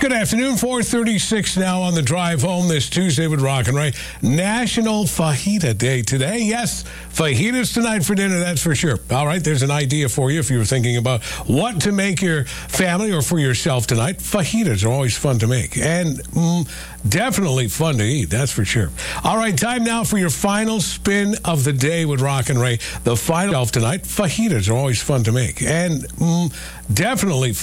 Good afternoon, 4:36 now on the drive home this Tuesday with Rock and Ray. National Fajita Day today. Yes, fajitas tonight for dinner, that's for sure. All right, there's an idea for you if you were thinking about what to make your family or for yourself tonight. Fajitas are always fun to make and definitely fun to eat, that's for sure. All right, time now for your final spin of the day with Rock and Ray. The final tonight, fajitas are always fun to make and definitely fun.